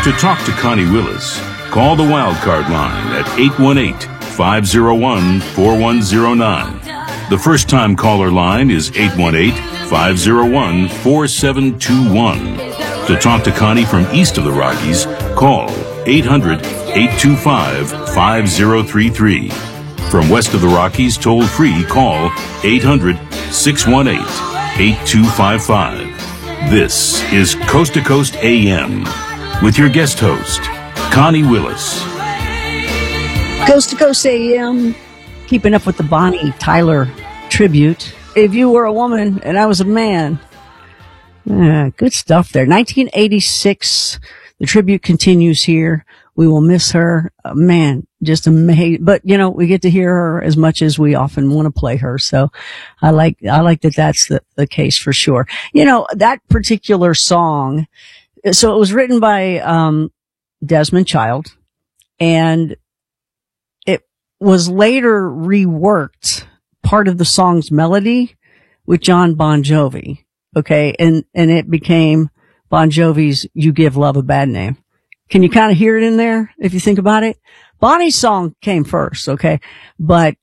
To talk to Connie Willis, call the Wildcard line at 818-501-4109. The first-time caller line is 818-501-4721. To talk to Connie from east of the Rockies, call 800-825-5033. From west of the Rockies, toll-free, call 800-618-8255. This is Coast to Coast AM with your guest host, Connie Willis. Coast to Coast AM, keeping up with the Bonnie Tyler tribute. If you were a woman and I was a man. Good stuff there. 1986, the tribute continues here. We will miss her. Man, just amazing. But, you know, we get to hear her as much as we often want to play her. So I like that that's the case for sure. You know, that particular song, so it was written by Desmond Child, and it was later reworked, part of the song's melody, with John Bon Jovi. Okay, and it became Bon Jovi's You Give Love a Bad Name. Can you kind of hear it in there if you think about it? Bonnie's song came first, okay? But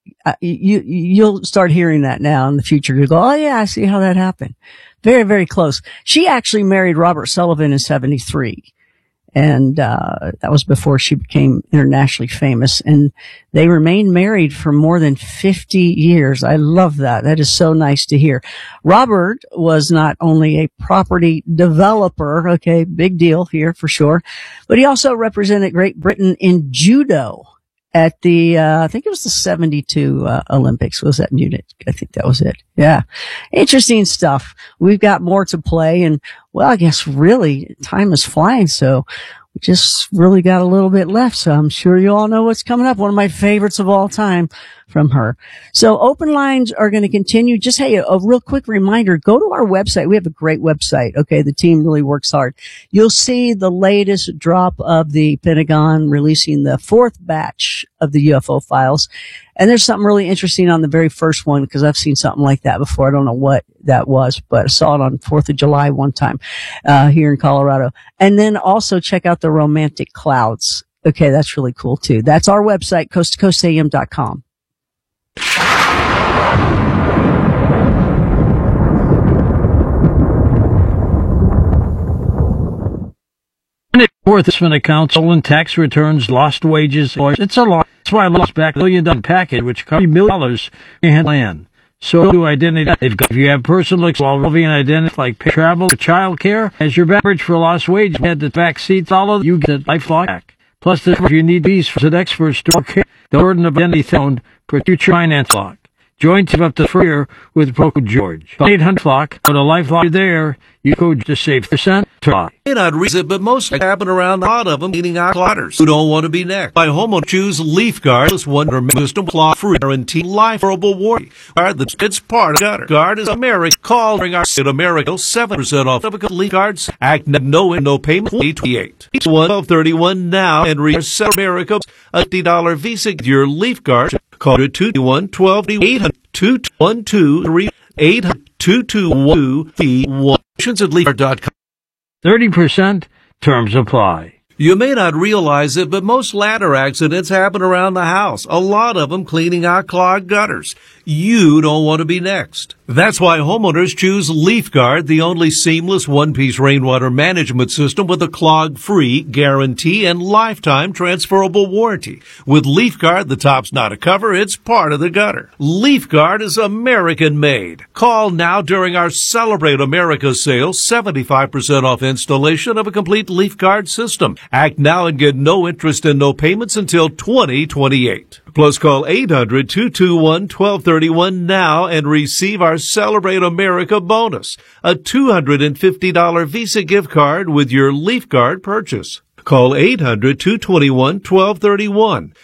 you'll start hearing that now in the future. You'll go, oh yeah, I see how that happened. Very, very close. She actually married Robert Sullivan in 1973. And that was before she became internationally famous. And they remained married for more than 50 years. I love that. That is so nice to hear. Robert was not only a property developer, okay, big deal here for sure, but he also represented Great Britain in judo at the, I think it was the 72 Olympics. Was that Munich? I think that was it. Yeah. Interesting stuff. We've got more to play, and well, I guess really time is flying. So we just really got a little bit left. So I'm sure you all know what's coming up. One of my favorites of all time from her. So open lines are going to continue. Just, hey, a real quick reminder, go to our website. We have a great website. Okay. The team really works hard. You'll see the latest drop of the Pentagon releasing the 4th batch of the UFO files. And there's something really interesting on the very first one, because I've seen something like that before. I don't know what that was, but I saw it on 4th of July one time, here in Colorado. And then also check out the romantic clouds. Okay. That's really cool too. That's our website, coasttocoastam.com. Enforcement accounts, stolen tax returns, lost wages. It's a lot. That's why I lost back $1 million package, which cost $1 million in land. So do identity. If you have personal involving identity like travel or child care, as your average for lost wages, had the back seats, all of you get lifelong back. Plus, if you need these for an expert store care, the burden of identity found for future finance lock. Join team up to free with Proco George. 800-LOCK. Go to LifeLock there. You code to save percent. May not reason, but most happen around a lot of them eating out clutters who don't want to be next. By homeowner, choose LeafGuard. This one system claw free guarantee life durable warranty. It's part of Gutter. Guard is America. Call during our in America 7% off of LeafGuards. Act no payment 2028. 1231 now and reach America $50 Visa your LeafGuard. Call 221-12 800-212-3 800-221-1 at LeafGuard.com. 30% terms apply. You may not realize it, but most ladder accidents happen around the house. A lot of them cleaning out clogged gutters. You don't want to be next. That's why homeowners choose LeafGuard, the only seamless one-piece rainwater management system with a clog-free guarantee and lifetime transferable warranty. With LeafGuard, the top's not a cover, it's part of the gutter. LeafGuard is American-made. Call now during our Celebrate America sale, 75% off installation of a complete LeafGuard system. Act now and get no interest and no payments until 2028. Plus, call 800-221-1231 now and receive our Celebrate America bonus, a $250 Visa gift card with your LeafGuard purchase. Call 800-221-1231,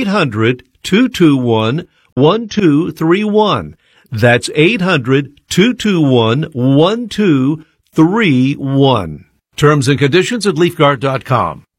800-221-1231. That's 800-221-1231. Terms and conditions at LeafGuard.com.